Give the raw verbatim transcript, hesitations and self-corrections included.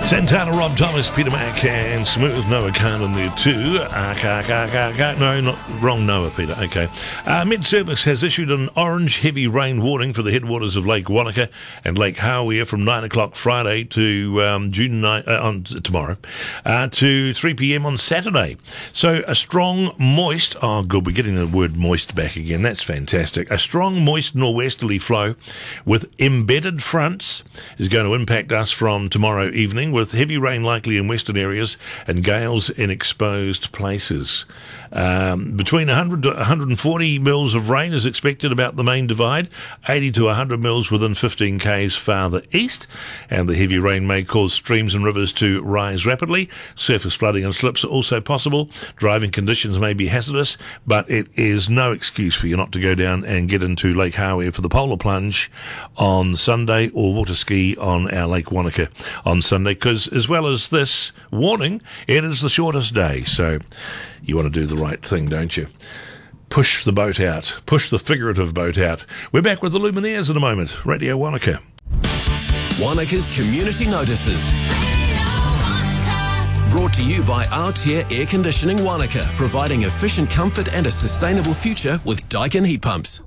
Santana, Rob Thomas, Peter Mack, and Smooth Noah Khan in there too. Uh, ka, ka, ka, ka. No, not wrong Noah, Peter. Okay. Uh, Met-Service has issued an orange heavy rain warning for the headwaters of Lake Wanaka and Lake Hawea from nine o'clock Friday to um, June ninth, uh, on tomorrow uh, to three p.m. on Saturday. So a strong, moist, oh good, we're getting the word moist back again. That's fantastic. A strong, moist norwesterly flow with embedded fronts is going to impact us from tomorrow evening, with heavy rain likely in western areas and gales in exposed places. Um, between one hundred to one hundred forty mils of rain is expected about the main divide, eighty to one hundred mils within fifteen k's farther east, and the heavy rain may cause streams and rivers to rise rapidly. Surface flooding and slips are also possible. Driving conditions may be hazardous, but it is no excuse for you not to go down and get into Lake Hawea for the polar plunge on Sunday, or water ski on our Lake Wanaka on Sunday, because as well as this warning, it is the shortest day, so you want to do the right thing, don't you? Push the boat out. Push the figurative boat out. We're back with the Lumineers in a moment. Radio Wanaka. Wanaka's Community Notices. Brought to you by Aotea Air Conditioning Wanaka, providing efficient comfort and a sustainable future with Daikin heat pumps.